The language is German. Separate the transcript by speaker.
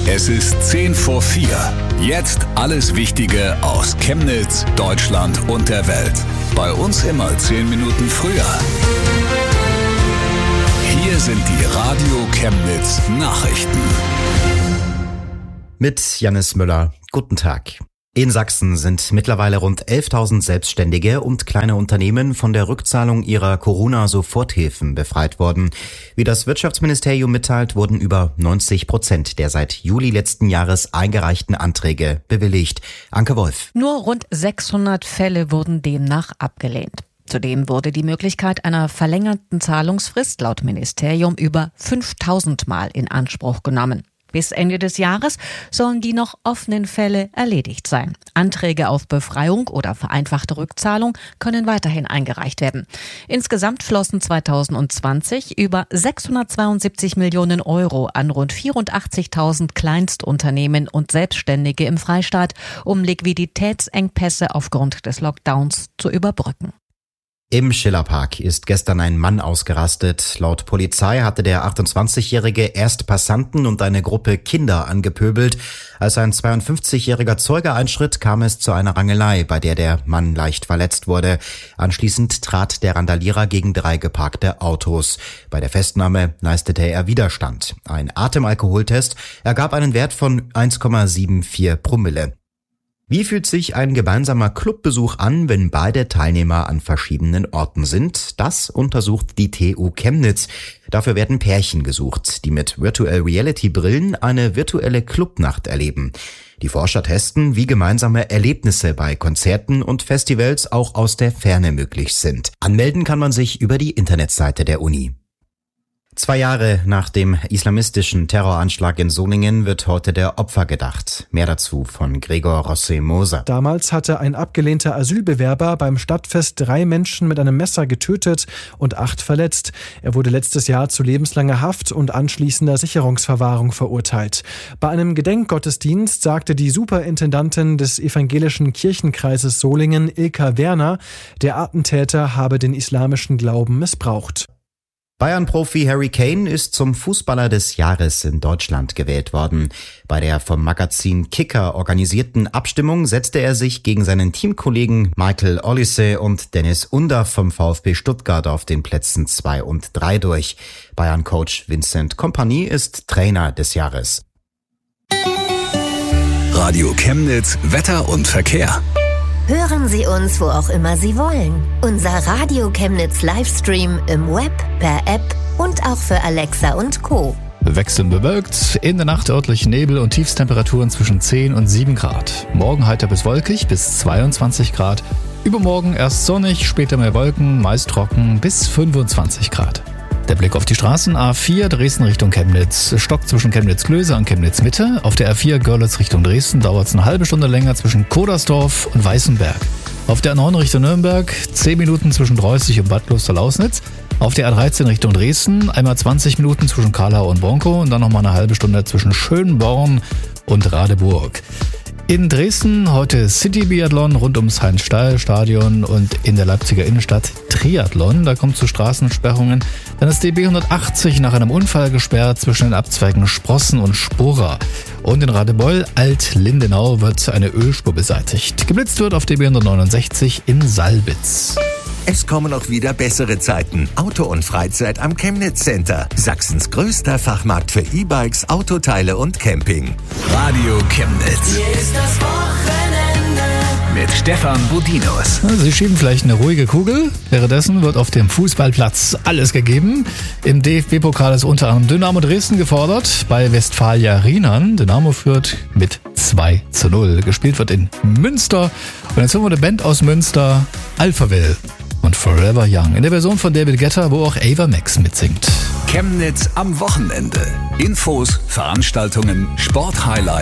Speaker 1: Es ist 10 vor 4. Jetzt alles Wichtige aus Chemnitz, Deutschland und der Welt. Bei uns immer 10 Minuten früher. Hier sind die Radio Chemnitz Nachrichten.
Speaker 2: Mit Jannis Müller. Guten Tag. In Sachsen sind mittlerweile rund 11.000 Selbstständige und kleine Unternehmen von der Rückzahlung ihrer Corona-Soforthilfen befreit worden. Wie das Wirtschaftsministerium mitteilt, wurden über 90% der seit Juli letzten Jahres eingereichten Anträge bewilligt. Anke Wolf.
Speaker 3: Nur rund 600 Fälle wurden demnach abgelehnt. Zudem wurde die Möglichkeit einer verlängerten Zahlungsfrist laut Ministerium über 5.000 Mal in Anspruch genommen. Bis Ende des Jahres sollen die noch offenen Fälle erledigt sein. Anträge auf Befreiung oder vereinfachte Rückzahlung können weiterhin eingereicht werden. Insgesamt flossen 2020 über 672 Millionen Euro an rund 84.000 Kleinstunternehmen und Selbstständige im Freistaat, um Liquiditätsengpässe aufgrund des Lockdowns zu überbrücken.
Speaker 2: Im Schillerpark ist gestern ein Mann ausgerastet. Laut Polizei hatte der 28-Jährige erst Passanten und eine Gruppe Kinder angepöbelt. Als ein 52-jähriger Zeuge einschritt, kam es zu einer Rangelei, bei der der Mann leicht verletzt wurde. Anschließend trat der Randalierer gegen 3 geparkte Autos. Bei der Festnahme leistete er Widerstand. Ein Atemalkoholtest ergab einen Wert von 1,74 Promille. Wie fühlt sich ein gemeinsamer Clubbesuch an, wenn beide Teilnehmer an verschiedenen Orten sind? Das untersucht die TU Chemnitz. Dafür werden Pärchen gesucht, die mit Virtual Reality Brillen eine virtuelle Clubnacht erleben. Die Forscher testen, wie gemeinsame Erlebnisse bei Konzerten und Festivals auch aus der Ferne möglich sind. Anmelden kann man sich über die Internetseite der Uni. 2 Jahre nach dem islamistischen Terroranschlag in Solingen wird heute der Opfer gedacht. Mehr dazu von Gregor Rosset-Moser.
Speaker 4: Damals hatte ein abgelehnter Asylbewerber beim Stadtfest 3 Menschen mit einem Messer getötet und 8 verletzt. Er wurde letztes Jahr zu lebenslanger Haft und anschließender Sicherungsverwahrung verurteilt. Bei einem Gedenkgottesdienst sagte die Superintendantin des evangelischen Kirchenkreises Solingen, Ilka Werner, der Attentäter habe den islamischen Glauben missbraucht.
Speaker 2: Bayern-Profi Harry Kane ist zum Fußballer des Jahres in Deutschland gewählt worden. Bei der vom Magazin Kicker organisierten Abstimmung setzte er sich gegen seinen Teamkollegen Michael Olise und Dennis Undaff vom VfB Stuttgart auf den Plätzen 2 und 3 durch. Bayern-Coach Vincent Kompany ist Trainer des Jahres.
Speaker 1: Radio Chemnitz, Wetter und Verkehr.
Speaker 5: Hören Sie uns, wo auch immer Sie wollen. Unser Radio Chemnitz Livestream im Web, per App und auch für Alexa und Co.
Speaker 6: Wechselnd bewölkt, in der Nacht örtlich Nebel und Tiefstemperaturen zwischen 10 und 7 Grad. Morgen heiter bis wolkig bis 22 Grad. Übermorgen erst sonnig, später mehr Wolken, meist trocken bis 25 Grad. Der Blick auf die Straßen: A4 Dresden Richtung Chemnitz, Stock zwischen Chemnitz-Klöße und Chemnitz-Mitte. Auf der A4 Görlitz Richtung Dresden dauert es eine halbe Stunde länger zwischen Kodersdorf und Weißenberg. Auf der A9 Richtung Nürnberg 10 Minuten zwischen Dreußig und Bad Klosterlausnitz. Auf der A13 Richtung Dresden einmal 20 Minuten zwischen Karlau und Bonkow und dann nochmal eine halbe Stunde zwischen Schönborn und Radeburg. In Dresden heute City-Biathlon rund ums Heinz-Steil-Stadion und in der Leipziger Innenstadt Triathlon. Da kommt zu Straßensperrungen. Dann ist die B180 nach einem Unfall gesperrt zwischen den Abzweigen Sprossen und Spora. Und in Radebeul Alt-Lindenau wird eine Ölspur beseitigt. Geblitzt wird auf der B169 in Salbitz.
Speaker 7: Es kommen auch wieder bessere Zeiten. Auto und Freizeit am Chemnitz Center. Sachsens größter Fachmarkt für E-Bikes, Autoteile und Camping.
Speaker 1: Radio Chemnitz. Hier ist das Wochenende. Mit Stefan Budinus.
Speaker 6: Sie schieben vielleicht eine ruhige Kugel. Währenddessen wird auf dem Fußballplatz alles gegeben. Im DFB-Pokal ist unter anderem Dynamo Dresden gefordert. Bei Westfalia Rienan. Dynamo führt mit 2:0. Gespielt wird in Münster. Und jetzt hören wir eine Band aus Münster, Alphaville und Forever Young, in der Version von David Guetta, wo auch Ava Max mitsingt.
Speaker 1: Chemnitz am Wochenende. Infos, Veranstaltungen, Sporthighlights.